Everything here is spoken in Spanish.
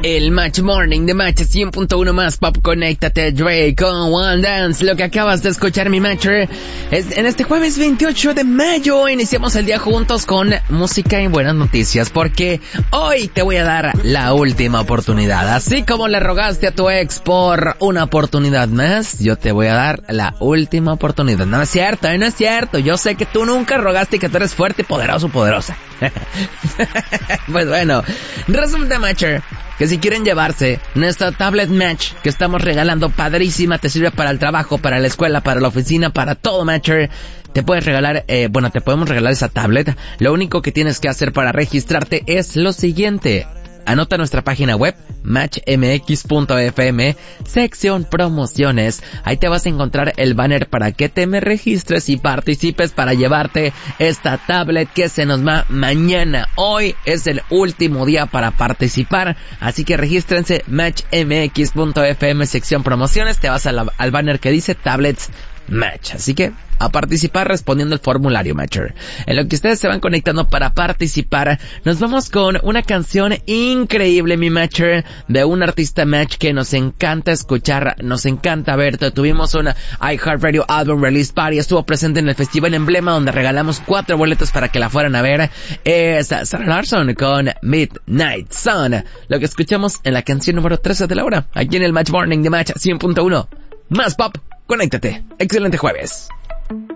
El Match Morning de Match 100.1 más pop. Conéctate, Drake con One Dance. Lo que acabas de escuchar, mi Matcher, es en este jueves 28 de mayo. Iniciamos el día juntos con música y buenas noticias, porque hoy te voy a dar la última oportunidad. Así como le rogaste a tu ex por una oportunidad más, yo te voy a dar la última oportunidad. No es cierto, no es cierto. Yo sé que tú nunca rogaste y que tú eres fuerte, poderoso, poderosa. Pues bueno, resulta, Matcher, que si quieren llevarse nuestra tablet Match que estamos regalando, padrísima, te sirve para el trabajo, para la escuela, para la oficina, para todo, Matcher. Te puedes regalar, te podemos regalar esa tablet. Lo único que tienes que hacer para registrarte es lo siguiente. Anota nuestra página web, matchmx.fm, sección promociones. Ahí te vas a encontrar el banner para que te me registres y participes para llevarte esta tablet que se nos va mañana. Hoy es el último día para participar, así que regístrense, matchmx.fm, sección promociones. Te vas al banner que dice tablets Match. Así que a participar respondiendo el formulario, Matcher. En lo que ustedes se van conectando para participar, nos vamos con una canción increíble, mi Matcher, de un artista Match que nos encanta escuchar, nos encanta ver. Tuvimos una iHeartRadio Album Release Party, estuvo presente en el Festival Emblema, donde regalamos 4 boletos para que la fueran a ver. Es Sarah Larsson con Midnight Sun, lo que escuchamos en la canción número 13 de la hora, aquí en el Match Morning de Match 100.1. Más pop. Conéctate. Excelente jueves.